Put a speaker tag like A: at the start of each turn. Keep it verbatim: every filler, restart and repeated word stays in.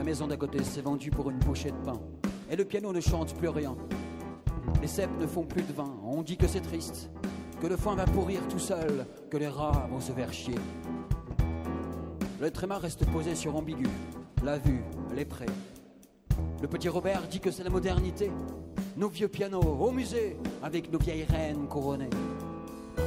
A: maison d'à côté s'est vendue pour une bouchée de pain. Et le piano ne chante plus rien. Les cèpes ne font plus de vin. On dit que c'est triste, que le foin va pourrir tout seul, que les rats vont se faire chier. Le tréma reste posé sur ambigu, la vue, les prés. Le petit Robert dit que c'est la modernité. Nos vieux pianos au musée, avec nos vieilles reines couronnées.